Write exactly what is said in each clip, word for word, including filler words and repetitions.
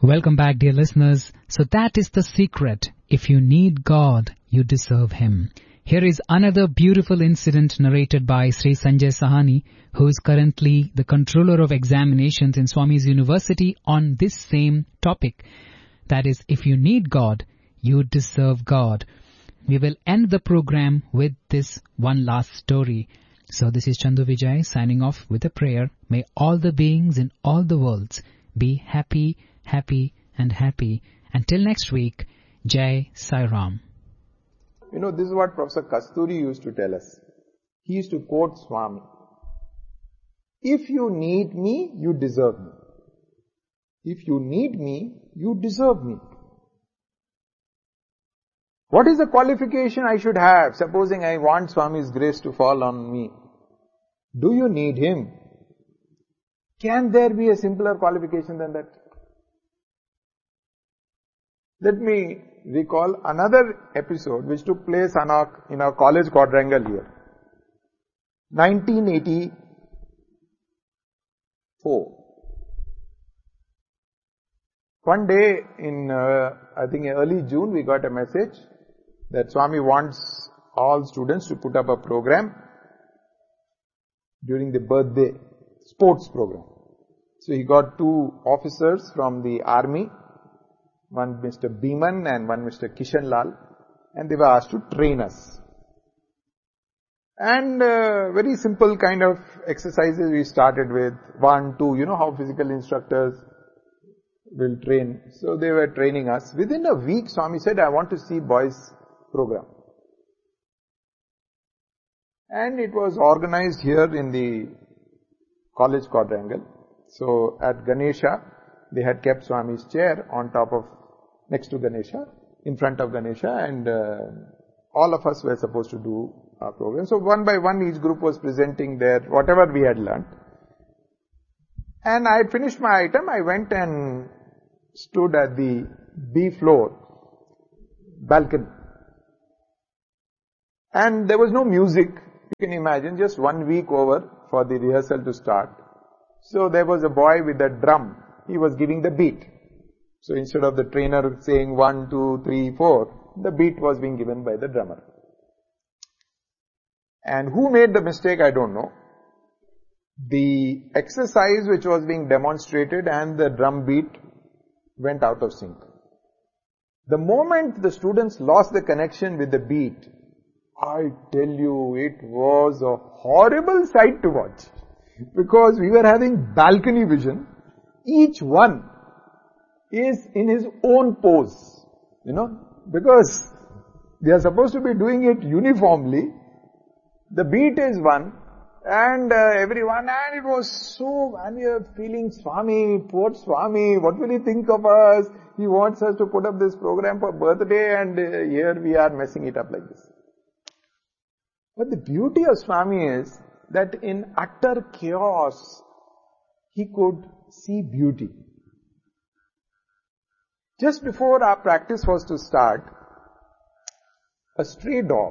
Welcome back, dear listeners. So that is the secret. If you need God, you deserve Him. Here is another beautiful incident narrated by Sri Sanjay Sahani, who is currently the controller of examinations in Swami's University on this same topic. That is, if you need God, you deserve God. We will end the program with this one last story. So this is Chandu Vijay signing off with a prayer. May all the beings in all the worlds be happy, happy and happy. Until next week, Jai Sai Ram. You know, this is what Professor Kasturi used to tell us. He used to quote Swami. If you need me, you deserve me. If you need me, you deserve me. What is the qualification I should have, supposing I want Swami's grace to fall on me? Do you need Him? Can there be a simpler qualification than that? Let me recall another episode which took place on our, in our college quadrangle here. nineteen eighty-four. One day in, uh, I think early June, we got a message that Swami wants all students to put up a program during the birthday sports program. So he got two officers from the army, one Mister Beeman and one Mister Kishan Lal, and they were asked to train us. And uh, very simple kind of exercises we started with, one, two, you know how physical instructors will train. So they were training us. Within a week, Swami said, I want to see boys' program. And it was organized here in the college quadrangle. So at Ganesha, they had kept Swami's chair on top of, next to Ganesha, in front of Ganesha, and uh, all of us were supposed to do our program. So one by one, each group was presenting their, whatever we had learnt. And I had finished my item, I went and stood at the B floor balcony. And there was no music, you can imagine, just one week over for the rehearsal to start. So there was a boy with a drum, he was giving the beat. So instead of the trainer saying one, two, three, four, the beat was being given by the drummer. And who made the mistake, I don't know. The exercise which was being demonstrated and the drum beat went out of sync. The moment the students lost the connection with the beat, I tell you, it was a horrible sight to watch. Because we were having balcony vision. Each one is in his own pose, you know, because they are supposed to be doing it uniformly. The beat is one, and uh, everyone, and it was so, and we are feeling, Swami, poor Swami, what will he think of us? He wants us to put up this program for birthday, and uh, here we are messing it up like this. But the beauty of Swami is that in utter chaos, he could see beauty. Just before our practice was to start, a stray dog,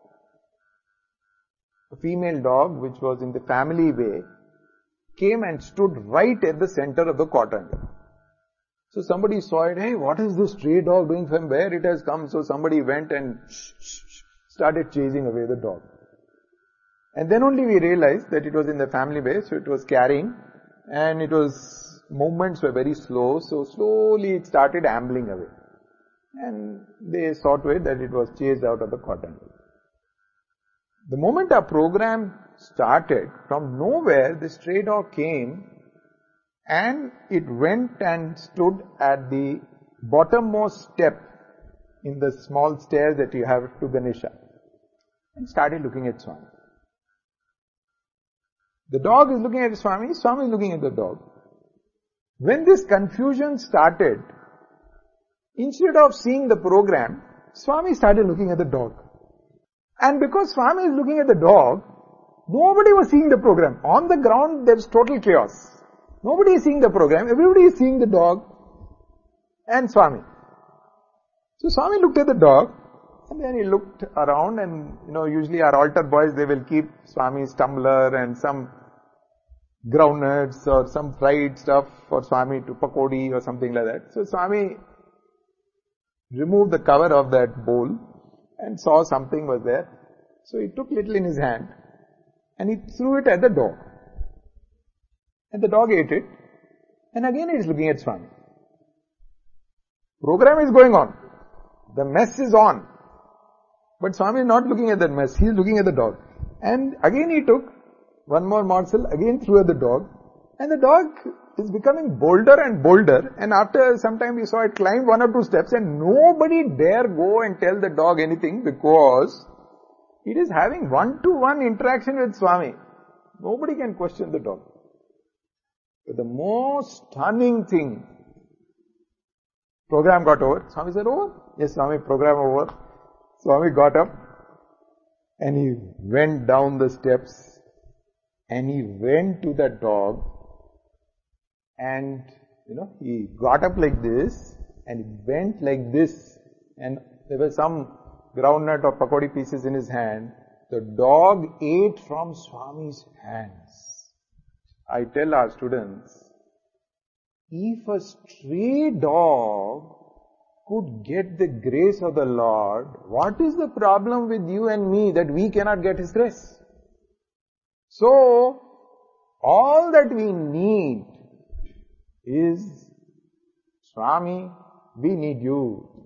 a female dog which was in the family way, came and stood right at the center of the quadrangle. So somebody saw it, hey, what is this stray dog doing, from where it has come? So somebody went and started chasing away the dog. And then only we realized that it was in the family way, so it was carrying, and it was, movements were very slow, so slowly it started ambling away. And they saw to it that it was chased out of the quadrangle. The moment our program started, from nowhere the stray dog came and it went and stood at the bottommost step in the small stairs that you have to Ganesha and started looking at Swami. The dog is looking at Swami, Swami is looking at the dog. When this confusion started, instead of seeing the program, Swami started looking at the dog. And because Swami is looking at the dog, nobody was seeing the program. On the ground, there is total chaos. Nobody is seeing the program, everybody is seeing the dog and Swami. So Swami looked at the dog, and then he looked around, and you know, usually our altar boys, they will keep Swami's tumbler and some groundnuts or some fried stuff for Swami to pakodi or something like that. So Swami removed the cover of that bowl and saw something was there. So he took little in his hand and he threw it at the dog. And the dog ate it. And again he is looking at Swami. Program is going on. The mess is on. But Swami is not looking at that mess. He is looking at the dog. And again he took one more morsel, again threw at the dog. And the dog is becoming bolder and bolder. And after some time we saw it climb one or two steps and nobody dare go and tell the dog anything because it is having one-to-one interaction with Swami. Nobody can question the dog. But the most stunning thing, program got over. Swami said, over? Yes, Swami, program over. Swami got up and he went down the steps and he went to the dog and, you know, he got up like this and he went like this and there were some groundnut or pakodi pieces in his hand. The dog ate from Swami's hands. I tell our students, if a stray dog could get the grace of the Lord, what is the problem with you and me that we cannot get His grace? So, all that we need is, Swami, we need you.